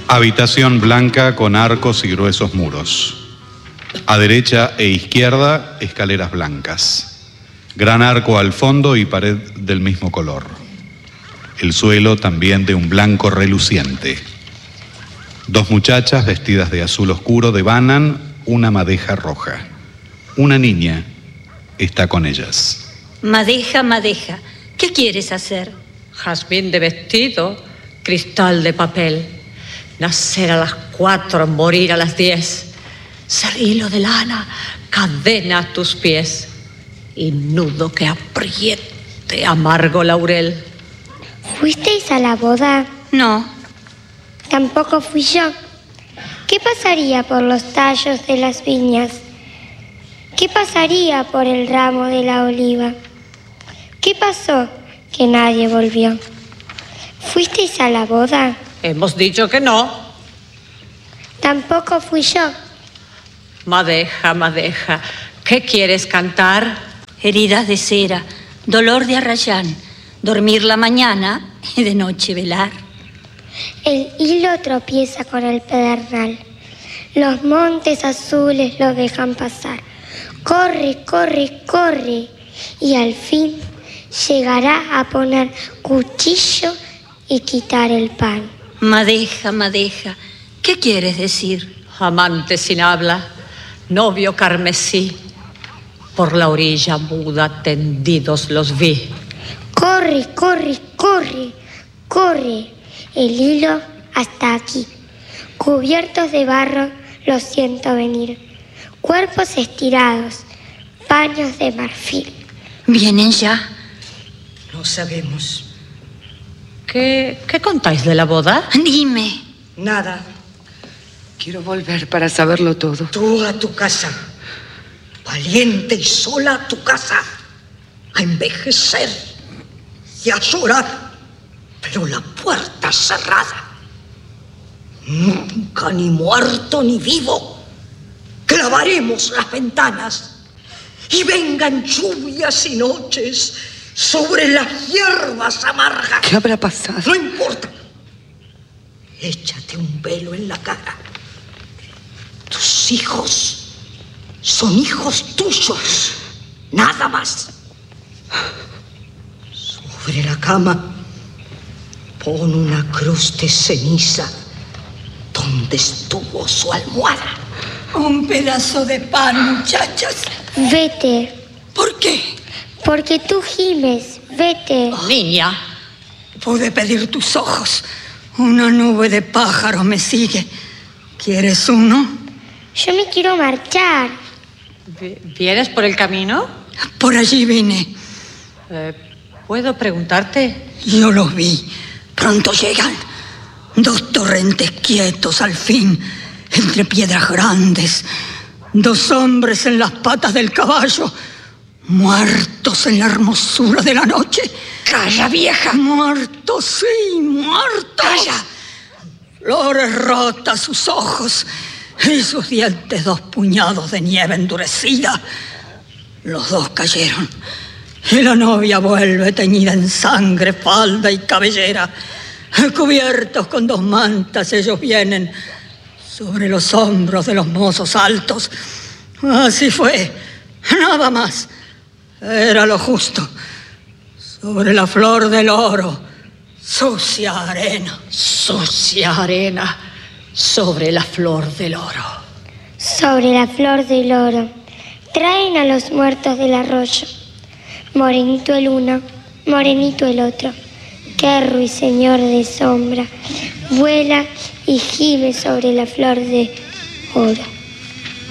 Habitación blanca con arcos y gruesos muros. A derecha e izquierda, escaleras blancas. Gran arco al fondo y pared del mismo color. El suelo también de un blanco reluciente. Dos muchachas vestidas de azul oscuro devanan una madeja roja. Una niña está con ellas. Madeja, madeja, ¿qué quieres hacer? Jazmín de vestido, cristal de papel. Nacer a las 4, morir a las 10. Ser hilo de lana, cadena a tus pies. Y nudo que apriete amargo laurel. ¿Fuisteis a la boda? No. Tampoco fui yo. ¿Qué pasaría por los tallos de las viñas? ¿Qué pasaría por el ramo de la oliva? ¿Qué pasó que nadie volvió? ¿Fuisteis a la boda? Hemos dicho que no. Tampoco fui yo. Madeja, madeja, ¿qué quieres cantar? Heridas de cera, dolor de arrayán, dormir la mañana y de noche velar. El hilo tropieza con el pedernal. Los montes azules lo dejan pasar. Corre, corre, corre. Y al fin llegará a poner cuchillo y quitar el pan. Madeja, madeja, ¿qué quieres decir? Amante sin habla, novio carmesí. Por la orilla muda tendidos los vi. Corre, corre, corre, corre. El hilo hasta aquí. Cubiertos de barro los siento venir. Cuerpos estirados, paños de marfil. ¿Vienen ya? No sabemos. ¿Qué contáis de la boda? Dime. Nada. Quiero volver para saberlo todo. Tú a tu casa. Valiente y sola a tu casa. A envejecer y a llorar. Pero la puerta cerrada. Nunca ni muerto ni vivo. Clavaremos las ventanas. Y vengan lluvias y noches sobre las hierbas amargas. ¿Qué habrá pasado? No importa. Échate un velo en la cara. Tus hijos son hijos tuyos. Nada más. Sobre la cama pon una cruz de ceniza donde estuvo su almohada. Un pedazo de pan, muchachas. Vete. ¿Por qué? Porque tú gimes. Vete. Niña. Pude pedir tus ojos. Una nube de pájaros me sigue. ¿Quieres uno? Yo me quiero marchar. ¿Vienes por el camino? Por allí vine. ¿Puedo preguntarte? Yo los vi. Pronto llegan. 2 torrentes quietos al fin, entre piedras grandes. 2 hombres en las patas del caballo, muertos en la hermosura de la noche. ¡Calla, vieja! ¡Muertos, sí, muertos! ¡Calla! Flores rotas sus ojos y sus dientes 2 puñados de nieve endurecida. Los 2 cayeron y la novia vuelve teñida en sangre, falda y cabellera. Cubiertos con 2 mantas ellos vienen sobre los hombros de los mozos altos. Así fue, nada más. Era lo justo. Sobre la flor del oro, sucia arena. Sucia arena sobre la flor del oro. Sobre la flor del oro traen a los muertos del arroyo. Morenito el uno, morenito el otro. Qué ruiseñor de sombra vuela y gime sobre la flor de oro.